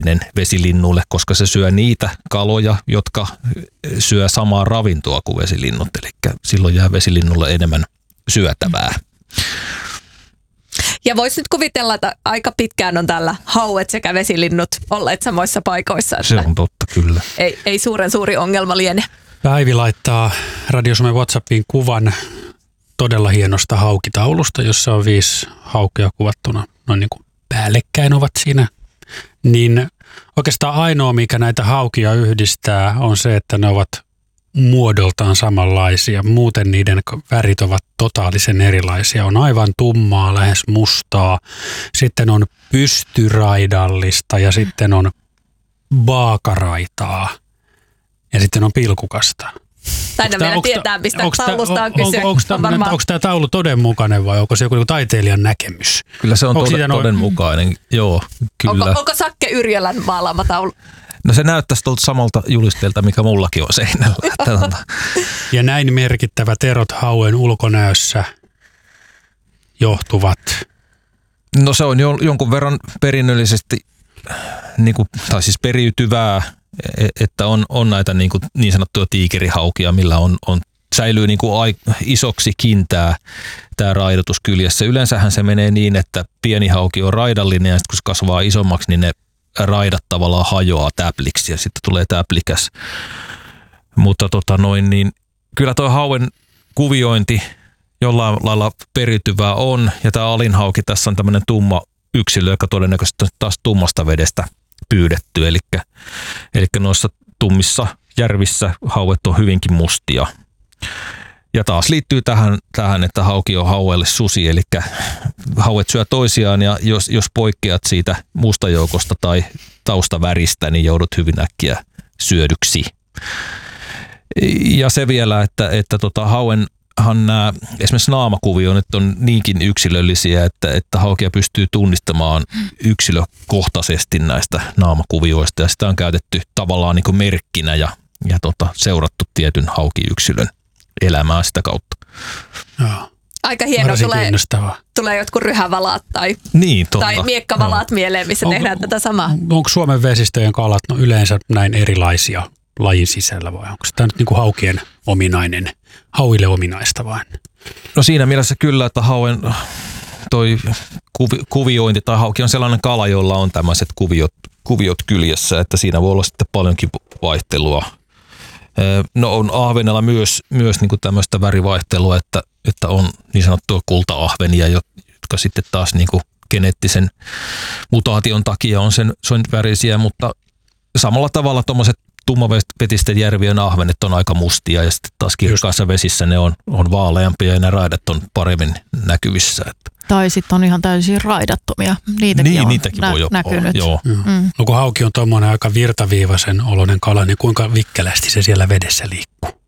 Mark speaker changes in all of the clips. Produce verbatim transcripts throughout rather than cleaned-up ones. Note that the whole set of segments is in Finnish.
Speaker 1: vesilinnuille, koska se syö niitä kaloja, jotka syö samaa ravintoa kuin vesilinnut. Eli silloin jää vesilinnulle enemmän syötävää.
Speaker 2: Ja voisi nyt kuvitella, että aika pitkään on täällä hauet sekä vesilinnut olleet samoissa paikoissa.
Speaker 1: Se on totta, kyllä.
Speaker 2: Ei, ei suuren suuri ongelma liene.
Speaker 3: Päivi laittaa Radio Suomen WhatsAppiin kuvan todella hienosta haukitaulusta, jossa on viisi haukea kuvattuna noin niin kuin päällekkäin ovat siinä. Niin oikeastaan ainoa, mikä näitä haukia yhdistää, on se, että ne ovat muodoltaan samanlaisia. Muuten niiden värit ovat totaalisen erilaisia. On aivan tummaa, lähes mustaa. Sitten on pystyraidallista ja sitten on vaakaraitaa. Ja sitten on pilkukasta.
Speaker 2: Taina vielä onks tietää, mistä taulusta on kyse.
Speaker 3: Onko tämä taulu todenmukainen vai onko se joku taiteilijan näkemys?
Speaker 1: Kyllä se on toden, todenmukainen, no... joo. Kyllä.
Speaker 2: Onko, onko Sakke Yrjölän maalaama taulu?
Speaker 1: No se näyttäisi tuolta samalta julisteelta, mikä mullakin on seinällä.
Speaker 3: Ja näin merkittävät erot hauen ulkonäössä johtuvat?
Speaker 1: No se on jo, jonkun verran perinnöllisesti, niin, kuin, tai siis periytyvää, että on, on näitä niin, kuin, niin sanottuja tiikerihaukia, millä on, on, säilyy niin kuin ai, isoksi kintää tämä raidotus kyljessä. Yleensähän se menee niin, että pieni hauki on raidallinen ja sitten kun se kasvaa isommaksi, niin ne raidat tavallaan hajoaa täpliksi ja sitten tulee täplikäs. Mutta tota noin, niin kyllä tuo hauen kuviointi jollain lailla periytyvää on. Ja tämä alinhauki tässä on tämmöinen tumma yksilö, joka todennäköisesti on taas tummasta vedestä pyydetty. Eli, eli noissa tummissa järvissä hauet on hyvinkin mustia. Ja taas liittyy tähän, tähän, että hauki on hauelle susi, eli hauet syö toisiaan ja jos, jos poikkeat siitä mustajoukosta tai taustaväristä, niin joudut hyvin äkkiä syödyksi. Ja se vielä, että, että tota, hauenhan nämä esimerkiksi naamakuviot on niinkin yksilöllisiä, että, että haukia pystyy tunnistamaan yksilökohtaisesti näistä naamakuvioista ja sitä on käytetty tavallaan niin kuin merkkinä ja, ja tota, seurattu tietyn haukiyksilön elämää sitä kautta.
Speaker 3: Joo.
Speaker 2: Aika hieno, tulee, tulee jotkut ryhävalat tai,
Speaker 1: niin,
Speaker 2: tai miekkavalat no. mieleen, missä onko, tehdään tätä samaa.
Speaker 3: Onko Suomen vesistöjen kalat no yleensä näin erilaisia lajin sisällä vai onko tämä nyt niin kuin haukien ominainen, hauille ominaista vain?
Speaker 1: No siinä mielessä kyllä, että hauen toi kuvi, kuviointi tai hauki on sellainen kala, jolla on tämmöiset kuviot, kuviot kyljessä, että siinä voi olla sitten paljonkin vaihtelua. No on ahvenella myös, myös niin kuin tämmöistä värivaihtelua, että, että on niin sanottua kulta-ahvenia, jotka sitten taas niin kuin geneettisen mutaation takia on sen, sen värisiä, mutta samalla tavalla tuommoiset tummavetisten järvien ahvenet on aika mustia ja sitten taas kirkkaassa vesissä ne on, on vaaleampia ja ne raidat on paremmin näkyvissä.
Speaker 4: Tai sitten on ihan täysin raidattomia. Niitäkin
Speaker 1: niin,
Speaker 4: on
Speaker 1: niitäkin
Speaker 4: nä-
Speaker 1: voi
Speaker 4: näkynyt.
Speaker 1: Joo.
Speaker 4: Mm.
Speaker 3: No kun hauki on tuommoinen aika virtaviivaisen oloinen kala, niin kuinka vikkelästi se siellä vedessä liikkuu?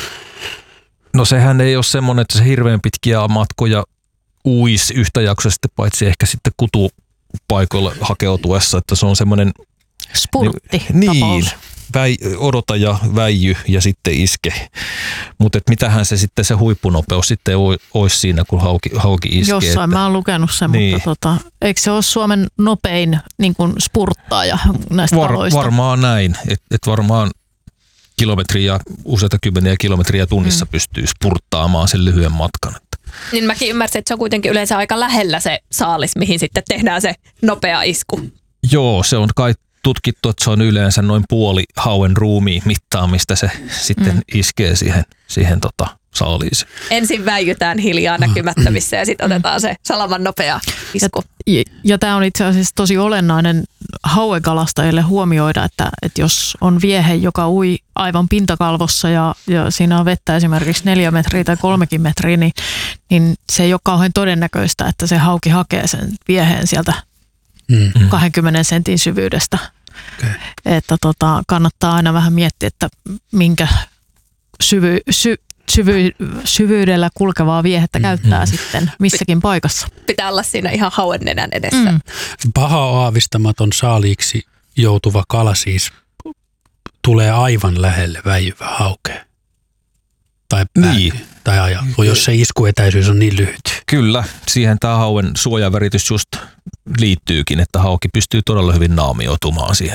Speaker 1: No sehän ei ole semmoinen, että se hirveän pitkiä matkoja uisi yhtäjaksoisesti, paitsi ehkä sitten kutupaikoille hakeutuessa, että se on semmoinen
Speaker 4: spurtti
Speaker 1: niin,
Speaker 4: tapaus.
Speaker 1: Väi, odota ja väijy ja sitten iske. Mutta mitähän se sitten se huippunopeus sitten olisi siinä, kun hauki, hauki iskee.
Speaker 4: Jossain
Speaker 1: että,
Speaker 4: mä oon lukenut sen,
Speaker 1: niin.
Speaker 4: mutta tota, eikö se ole Suomen nopein niin kuin spurttaaja näistä
Speaker 1: Var,
Speaker 4: kaloista?
Speaker 1: Varmaan näin, että et varmaan kilometriä, useita kymmeniä kilometriä tunnissa mm. pystyy spurttaamaan sen lyhyen matkan.
Speaker 2: Niin mäkin ymmärsin, että se on kuitenkin yleensä aika lähellä se saalis, mihin sitten tehdään se nopea isku.
Speaker 1: Joo, se on kai tutkittu, että se on yleensä noin puoli hauen ruumiin mittaa, mistä se sitten mm. iskee siihen, siihen tota saaliiseen.
Speaker 2: Ensin väijytään hiljaa näkymättömissä ja sitten otetaan se salaman nopea isku.
Speaker 4: Ja, ja tämä on itse asiassa tosi olennainen hauekalastajille huomioida, että, että jos on viehe, joka ui aivan pintakalvossa ja, ja siinä on vettä esimerkiksi neljä metriä tai kolmekin metriä, niin, niin se ei ole kauhean todennäköistä, että se hauki hakee sen vieheen sieltä mm. kaksikymmentä sentin syvyydestä. Okay. Että tota, kannattaa aina vähän miettiä, että minkä syvy, sy, syvy, syvyydellä kulkevaa viehettä käyttää mm. sitten missäkin paikassa.
Speaker 2: Pitää olla siinä ihan hauen nenän edessä. Mm.
Speaker 3: Paha aavistamaton saaliiksi joutuva kala siis tulee aivan lähelle väijyvää haukea. Tai
Speaker 1: niin,
Speaker 3: tai ajautua, jos se iskuetäisyys on niin lyhyt.
Speaker 1: Kyllä, siihen tämä hauen suojaväritys just liittyykin, että hauki pystyy todella hyvin naamioitumaan siihen